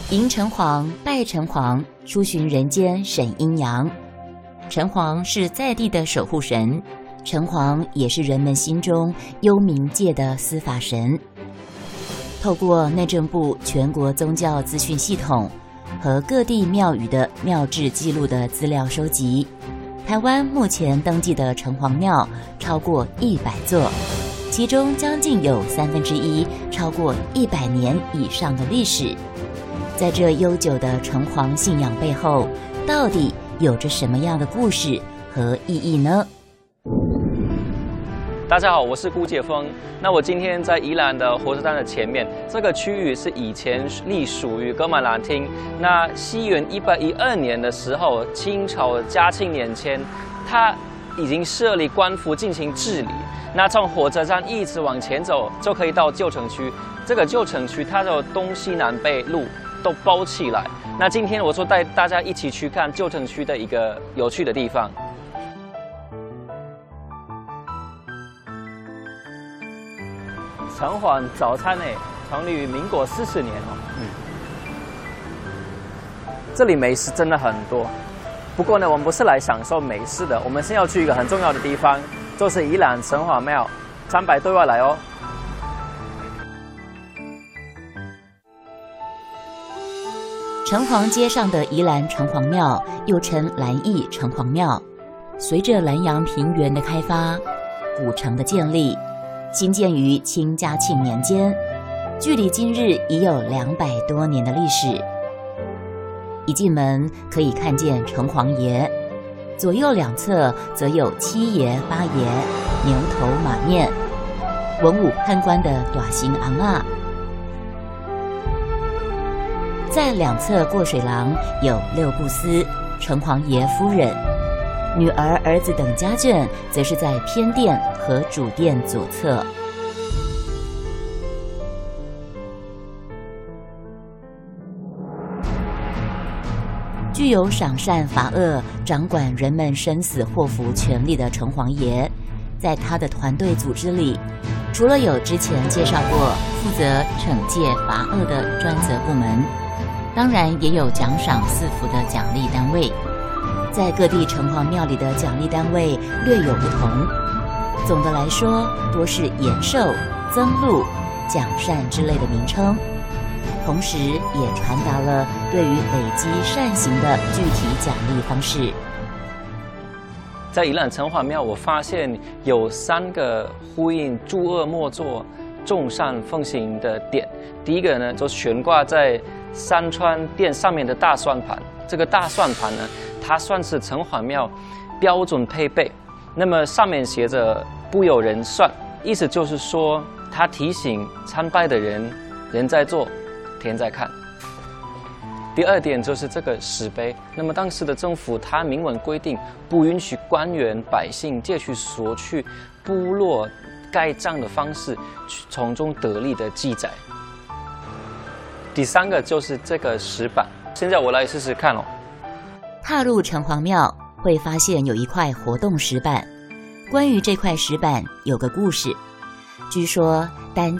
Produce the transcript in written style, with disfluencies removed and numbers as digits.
迎城隍、拜城隍，出巡人间审阴阳。城隍是在地的守护神，城隍也是人们心中幽冥界的司法神。透过内政部全国宗教资讯系统和各地庙宇的庙志记录的资料收集，台湾目前登记的城隍庙超过100座，其中将近有1/3超过100年以上的历史。在这悠久的城隍信仰背后，到底有着什么样的故事和意义呢？ 大家好，我是顾介峰。那我今天在宜兰的火车站的前面，这个区域是以前隶属于噶玛兰厅。那西元112年的时候，清朝嘉庆年间，它已经设立官府进行治理。那从火车站一直往前走，就可以到旧城区。这个旧城区它的东西南北路都包起来。那今天我说带大家一起去看旧城区的一个有趣的地方。城隍早餐呢，成立于民国40年哦。这里美食真的很多，不过呢，我们不是来享受美食的，我们是要去一个很重要的地方，就是宜兰城隍庙，参拜对外来哦。 城隍街上的宜兰城隍庙，又称兰义城隍庙，随着兰阳平原的开发，古城的建立，兴建于清嘉庆年间，距离今日已有200多年的历史。一进门可以看见城隍爷，左右两侧则有七爷、八爷、牛头马面、文武判官的大型昂啊。在两侧过水廊有六步司、城隍爷夫人、女儿、儿子等家眷，则是在偏殿和主殿左侧。具有赏善罚恶、掌管人们生死祸福权力的城隍爷，在他的团队组织里，除了有之前介绍过负责惩戒罚恶的专责部门，当然也有奖赏赐福的奖励单位。在各地城隍庙里的奖励单位略有不同，总的来说多是延寿、增禄、奖善之类的名称，同时也传达了对于累积善行的具体奖励方式。 在宜兰城隍庙，我发现有3个呼应诸恶莫作、众善奉行的点。第一个呢，就悬挂在山川殿上面的大算盘。这个大算盘呢，它算是城隍庙标准配备。那么上面写着“不有人算”，意思就是说，它提醒参拜的人，人在做，天在看。第二点就是这个石碑。那么当时的政府它明文规定，不允许官员、百姓借去索取部落盖章的方式，从中得利的记载。第3个就是这个石板。现在我来试试看哦。 踏入城隍庙会发现有一块活动石板，关于这块石板有个故事。据说